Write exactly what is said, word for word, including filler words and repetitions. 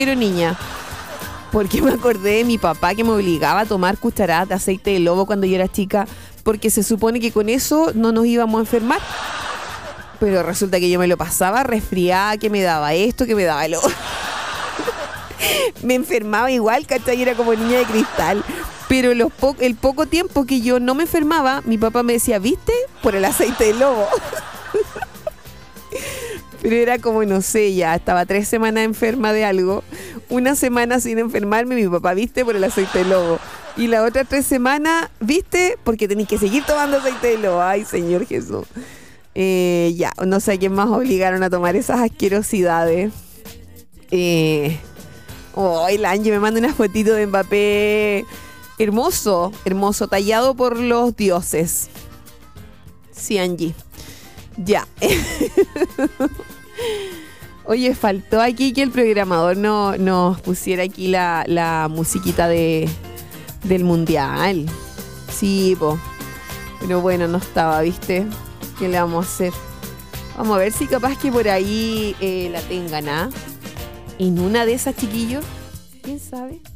era niña. Porque me acordé de mi papá que me obligaba a tomar cucharadas de aceite de lobo cuando yo era chica, porque se supone que con eso no nos íbamos a enfermar. Pero resulta que yo me lo pasaba resfriada, que me daba esto, que me daba lo otro. Me enfermaba igual, ¿cachai? Era como niña de cristal. Pero los po- el poco tiempo que yo no me enfermaba, mi papá me decía, ¿viste? Por el aceite de lobo. Pero era como, no sé, ya estaba tres semanas enferma de algo, una semana sin enfermarme, mi papá, ¿viste? Por el aceite de lobo. Y la otra tres semanas, ¿viste? Porque tenéis que seguir tomando aceite de lobo. Ay, Señor Jesús. Eh, ya, no sé a quién más obligaron a tomar esas asquerosidades. Eh, oh, el Angie me manda una fotito de Mbappé. Hermoso, hermoso, tallado por los dioses. Sí, Angie. Ya. Oye, faltó aquí que el programador no, nos pusiera aquí la, la musiquita de, del mundial. Sí, po. Pero bueno, no estaba, ¿viste? ¿Qué le vamos a hacer? Vamos a ver si capaz que por ahí eh, la tengan, ¿ah? En una de esas, chiquillos. ¿Quién sabe?